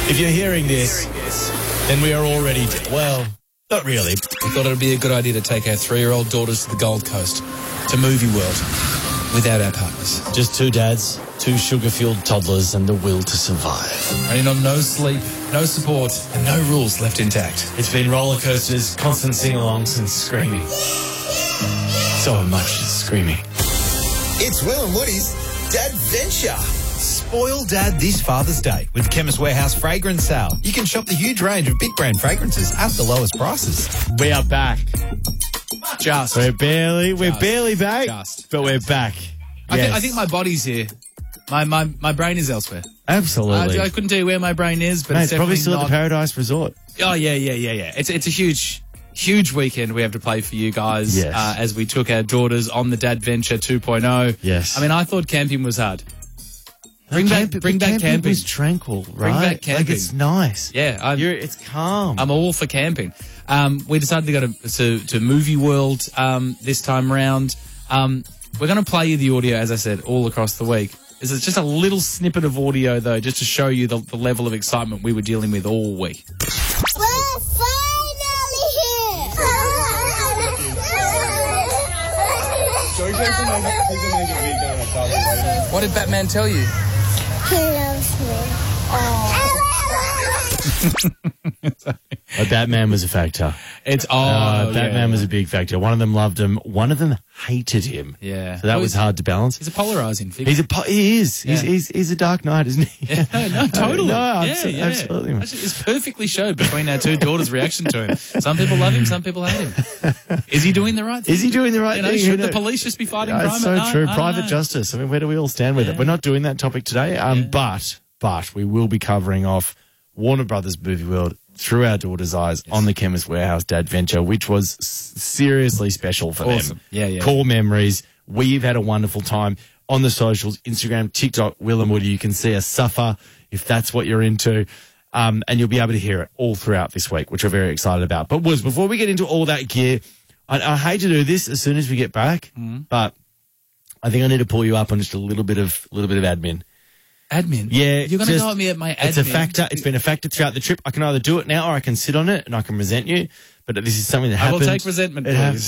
If you're hearing this, then we are already dead. Well, not really. We thought it would be a good idea to take our 3-year-old daughters to the Gold Coast, to Movie World, without our partners. Just two dads, two sugar-fueled toddlers, and the will to survive. Running on no sleep, no support, and no rules left intact. It's been roller coasters, constant sing-alongs, and screaming. So much screaming. It's Will and Woody's Dadventure. Spoil Dad this Father's Day with Chemist Warehouse Fragrance Sale. You can shop the huge range of big brand fragrances at the lowest prices. We are back. Just. We're barely back, but we're back. I think my body's here. My brain is elsewhere. Absolutely. I couldn't tell you where my brain is, but Mate, it's probably still not at the Paradise Resort. Oh, yeah. It's a huge weekend we have to play for you guys. Yes. As we took our daughters on the Dadventure 2.0. Yes. I mean, I thought camping was hard. Bring back camping. It's tranquil, right? Bring back camping. Like, it's nice. Yeah. It's calm. I'm all for camping. We decided to go to Movie World this time round. We're going to play you the audio, as I said, all across the week. This is just a little snippet of audio, though, just to show you the level of excitement we were dealing with all week. We're finally here! What did Batman tell you? He loves me. Batman was a factor. Batman was a big factor. One of them loved him. One of them hated him. Yeah. So that was hard to balance. He's a polarizing figure. He is. Yeah. He's a Dark Knight, isn't he? No, totally. Absolutely. Actually, it's perfectly showed between our two daughters' reaction to him. Some people love him, some people hate him. Is he doing the right thing? Is he doing the right thing? Should the police just be fighting crime? It's so true. Private justice. I mean, where do we all stand with it? We're not doing that topic today, but we will be covering off Warner Brothers Movie World through our daughter's eyes on the Chemist Warehouse Dadventure, which was seriously special for them. Yeah. Core memories. We've had a wonderful time on the socials, Instagram, TikTok, Will and Woody. You can see us suffer if that's what you're into. And you'll be able to hear it all throughout this week, which we're very excited about. But Woz, before we get into all that gear, I hate to do this as soon as we get back, but I think I need to pull you up on just a little bit of admin. Admin? Yeah. You're going to go at me at my admin? It's a factor. It's been a factor throughout the trip. I can either do it now or I can sit on it and I can resent you. But this is something that happened. I will take resentment, please.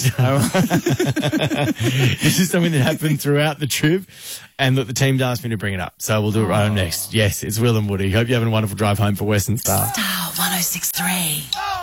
This is something that happened throughout the trip and that the team asked me to bring it up. So we'll do it right on next. Yes, it's Will and Woody. Hope you're having a wonderful drive home for Western Star. Star 106.3.